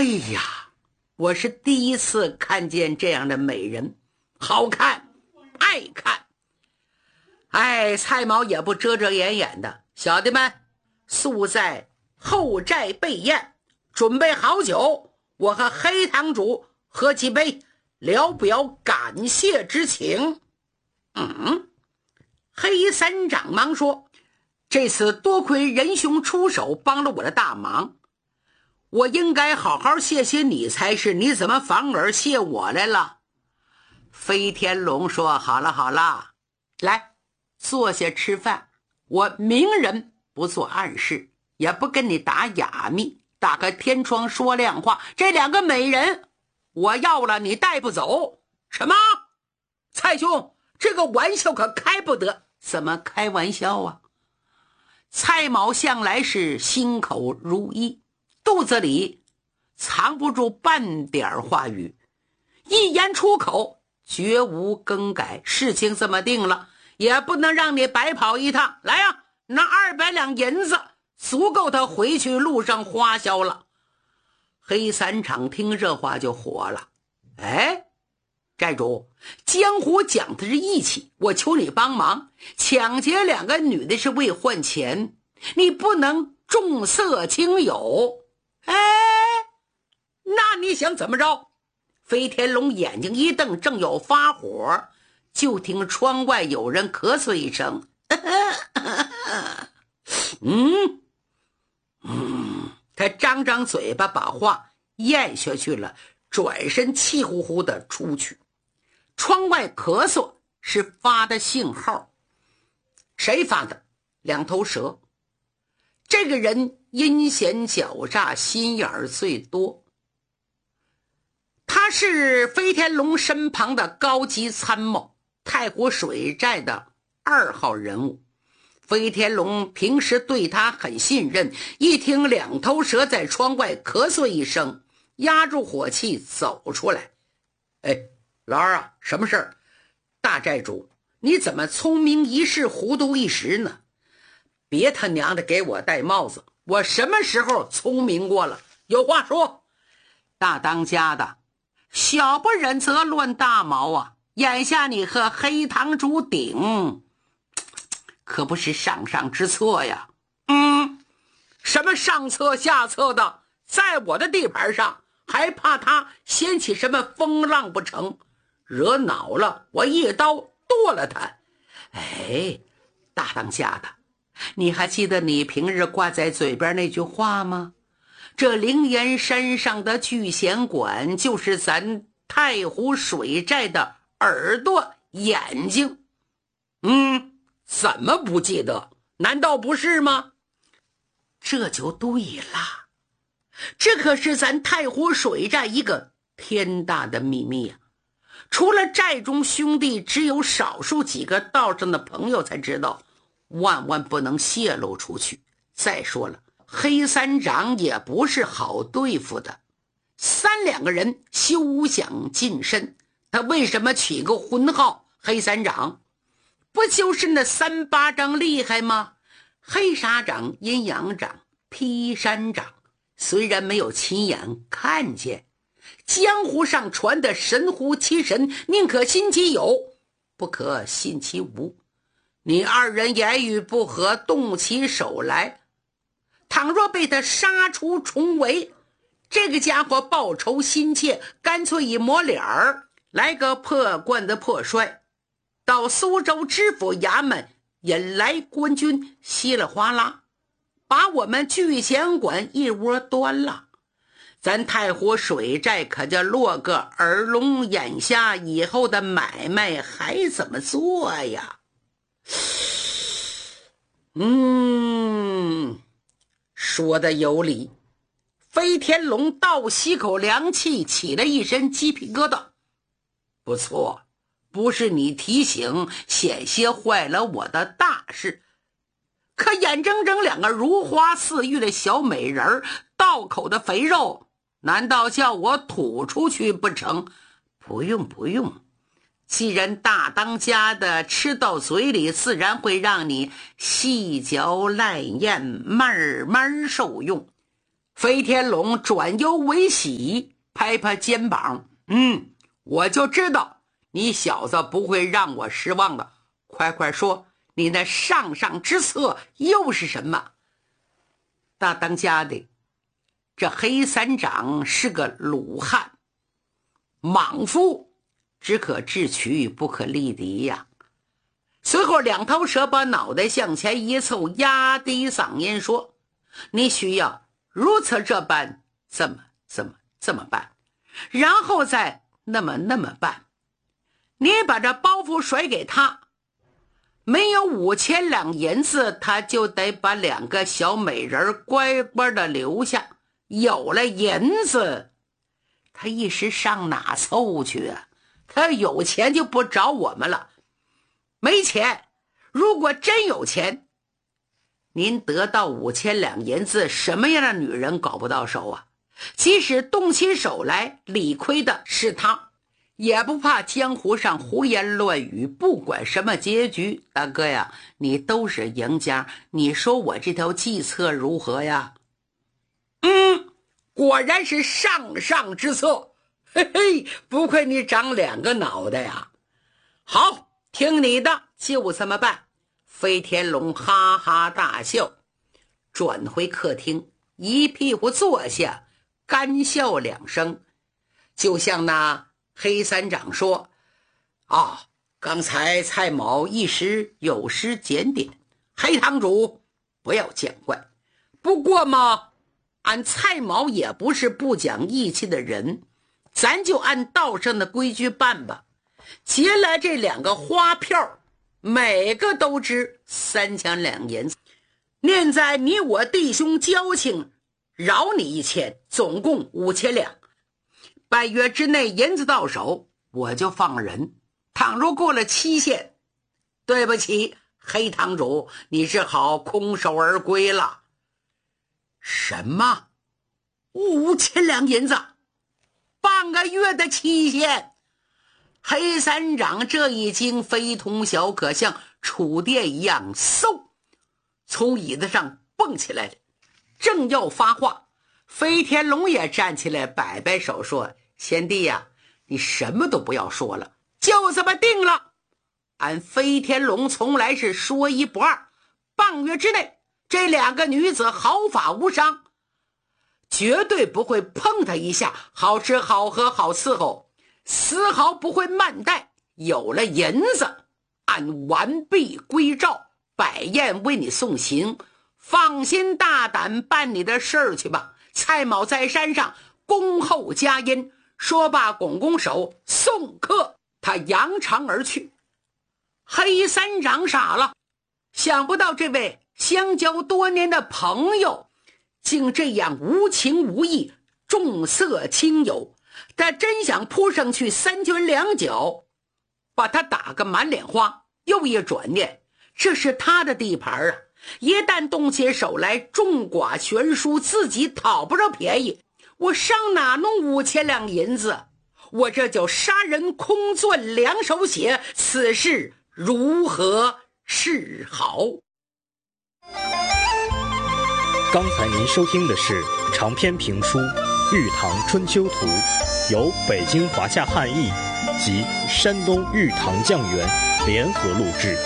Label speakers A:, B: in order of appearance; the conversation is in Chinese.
A: 呀，我是第一次看见这样的美人，好看，爱看。哎，蔡瑁也不遮遮掩掩的，小弟们，速在后寨备宴，准备好酒，我和黑堂主喝几杯，聊表感谢之情。黑三长忙说，这次多亏仁兄出手帮了我的大忙，我应该好好谢谢你才是，你怎么反而谢我来了？飞天龙说，好了好了，来坐下吃饭，我明人不做暗事，也不跟你打哑谜，打开天窗说亮话，这两个美人我要了，你带不走。什么？蔡兄，这个玩笑可开不得。怎么开玩笑啊？蔡瑁向来是心口如一，肚子里藏不住半点话语，一言出口绝无更改，事情这么定了，也不能让你白跑一趟。来呀，那200两银子足够他回去路上花销了。黑三长听这话就火了，哎，寨主，江湖讲的是义气，我求你帮忙，抢劫2个女的是为换钱，你不能重色轻友。哎，那你想怎么着？飞天龙眼睛一瞪，正要发火，就听窗外有人咳嗽一声，他张张嘴巴把话咽下去了，转身气呼呼的出去。窗外咳嗽是发的信号，谁发的？2头蛇。这个人阴险狡诈，心眼儿最多，他是飞天龙身旁的高级参谋，太湖水寨的2号人物。飞天龙平时对他很信任，一听2头蛇在窗外咳嗽一声，压住火气走出来。哎，老二啊，什么事儿？大寨主，你怎么聪明一世糊涂一时呢？别他娘的给我戴帽子，我什么时候聪明过了？有话说。大当家的，小不忍则乱大毛啊，眼下你和黑堂主顶可不是上上之策呀。什么上策下策的，在我的地盘上还怕他掀起什么风浪不成？惹恼了我一刀剁了他。哎，大当家的，你还记得你平日挂在嘴边那句话吗？这灵岩山上的聚贤馆就是咱太湖水寨的耳朵眼睛。怎么不记得？难道不是吗？这就对了，这可是咱太湖水寨一个天大的秘密啊！除了寨中兄弟，只有少数几个道上的朋友才知道，万万不能泄露出去。再说了，黑三长也不是好对付的，2个人休想近身。他为什么取个婚号黑三长？不就是那3巴掌厉害吗？黑沙掌、阴阳掌、劈山掌，虽然没有亲眼看见，江湖上传的神乎其神，宁可信其有，不可信其无。你2人言语不合，动起手来，倘若被他杀出重围，这个家伙报仇心切，干脆一抹脸儿，来个破罐子破摔，到苏州知府衙门引来官军，稀里哗啦把我们聚贤馆一窝端了。咱太湖水寨可就落个耳聋眼瞎，以后的买卖还怎么做呀？说的有理。飞天龙倒吸口凉气，起了一身鸡皮疙瘩。不错，不是你提醒，险些坏了我的大事。可眼睁睁2个如花似玉的小美人儿，道口的肥肉，难道叫我吐出去不成？不用，既然大当家的吃到嘴里，自然会让你细嚼烂咽，慢慢受用。 飞天龙转忧为喜，拍拍肩膀，我就知道你小子不会让我失望的，快快说，你那上上之策又是什么？大当家的，这黑三长是个鲁汉，莽夫，只可智取，不可力敌呀。随后两头蛇把脑袋向前一凑，压低嗓音说，你需要如此这般，这么办，然后再那么办。你把这包袱甩给他，没有5000两银子，他就得把2个小美人乖乖的留下。有了银子，他一时上哪凑去啊？他有钱就不找我们了。没钱，如果真有钱，您得到5000两银子，什么样的女人搞不到手啊？即使动起手来，理亏的是他，也不怕江湖上胡言乱语。不管什么结局，大哥呀，你都是赢家，你说我这条计策如何呀？果然是上上之策，嘿嘿，不愧你长2个脑袋呀。好，听你的，就这么办。飞天龙哈哈大笑，转回客厅，一屁股坐下，干笑2声，就像那黑三长说，刚才蔡某一时有失检点，黑堂主不要见怪。不过嘛，俺蔡某也不是不讲义气的人，咱就按道上的规矩办吧。劫来这2个花票，每个都值3000两银子，念在你我弟兄交情，饶你1000，总共5000两。半月之内银子到手，我就放人。倘若过了期限，对不起，黑堂主，你只好空手而归了。什么？5000两银子？半个月的期限？黑三长这一惊，非同小可，像触电一样，嗖，从椅子上蹦起来了，正要发话，飞天龙也站起来，摆摆手说，贤弟呀，你什么都不要说了，就这么定了。俺飞天龙从来是说一不二，半月之内这2个女子毫发无伤，绝对不会碰她一下，好吃好喝好伺候，丝毫不会慢待。有了银子，按完璧归赵，摆宴为你送行，放心大胆办你的事儿去吧。蔡某在山上恭候佳音。说罢拱拱手送客，他扬长而去。黑三长傻了，想不到这位相交多年的朋友竟这样无情无义，重色轻友。他真想扑上去3拳2脚把他打个满脸花。又一转念，这是他的地盘啊，一旦动起手来，众寡悬殊，自己讨不着便宜，我上哪弄5000两银子？我这叫杀人空攥2手血，此事如何是好？
B: 刚才您收听的是长篇评书《玉堂春秋图》，由北京华夏汉译及山东玉堂酱园联合录制。